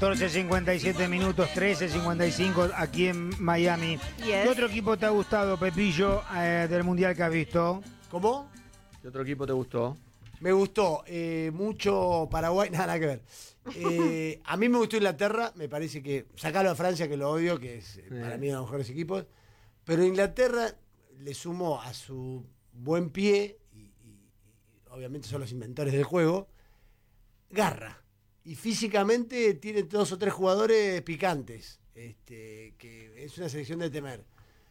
14:57 minutos, 13:55 aquí en Miami. Yes. ¿Qué otro equipo te ha gustado, Pepillo, del Mundial que has visto? ¿Cómo? ¿Qué otro equipo te gustó? Me gustó mucho Paraguay, nada que ver. A mí me gustó Inglaterra, me parece que, sacalo a Francia, que lo odio, que es para mí uno de los mejores equipos, pero Inglaterra le sumó a su buen pie, y obviamente son los inventores del juego, garra. Y físicamente tiene 2 o 3 jugadores picantes, que es una selección de temer.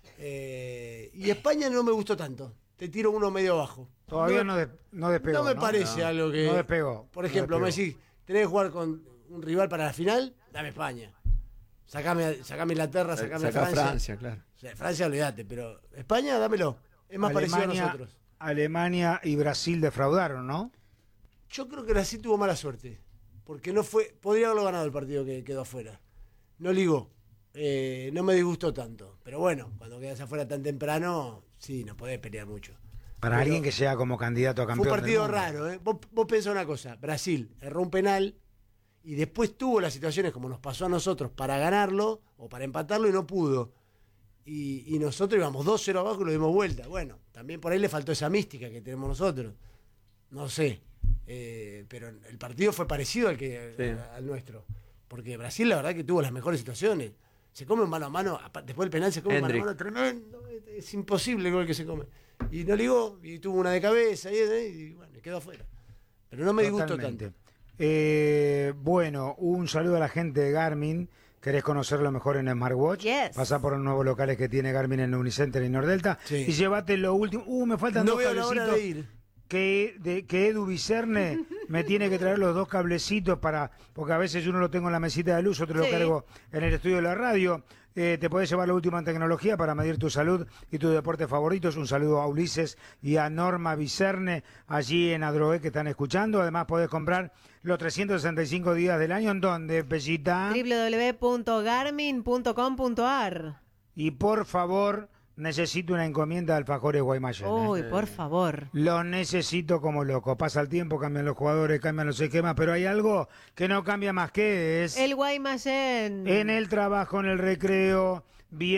Y España no me gustó tanto. Te tiro uno medio bajo. Todavía no despegó. No me parece algo que... No despegó. Por ejemplo, no me despegó. decís, tenés que jugar con un rival para la final, dame España. Sacame Inglaterra, sacame Francia, claro. O sea, Francia, olvídate, pero España, dámelo. Es más parecido a nosotros. Alemania y Brasil defraudaron, ¿no? Yo creo que Brasil tuvo mala suerte. Porque no fue... Podría haberlo ganado el partido que quedó afuera. No ligó. No me disgustó tanto. Pero bueno, cuando quedas afuera tan temprano, sí, no podés pelear mucho. Para Pero alguien que sea como candidato a campeón. fue un partido del mundo. raro, ¿eh? Vos pensás una cosa. Brasil erró un penal y después tuvo las situaciones como nos pasó a nosotros para ganarlo o para empatarlo y no pudo. Y nosotros íbamos 2-0 abajo y lo dimos vuelta. Bueno, también por ahí le faltó esa mística que tenemos nosotros. No sé. Pero el partido fue parecido al nuestro. Porque Brasil, la verdad, que tuvo las mejores situaciones. Se come un mano a mano, después del penal se come un mano a mano tremendo. Es imposible el gol que se come. Y no ligó, y tuvo una de cabeza, y bueno, quedó afuera. Pero no me disgustó tanto. Bueno, un saludo a la gente de Garmin. ¿Querés conocerlo mejor en Smartwatch? Yes. Pasá por los nuevos locales que tiene Garmin en Unicenter y Nordelta. Sí. Y llévate lo último. Me faltan No 2 veo la hora cablecitos. de ir. Que Edu Vicerne me tiene que traer los 2 cablecitos porque a veces uno lo tengo en la mesita de luz, otro lo Sí. cargo en el estudio de la radio. Te podés llevar la última en tecnología para medir tu salud y tus deportes favoritos. Un saludo a Ulises y a Norma Vicerne allí en Adroé que están escuchando. Además podés comprar los 365 días del año. ¿En dónde, Pellita? www.garmin.com.ar. Y por favor, necesito una encomienda de alfajores Guaymallén. Uy, por favor. Lo necesito como loco. Pasa el tiempo, cambian los jugadores, cambian los esquemas, pero hay algo que no cambia más, que es El Guaymallén. en el trabajo, en el recreo,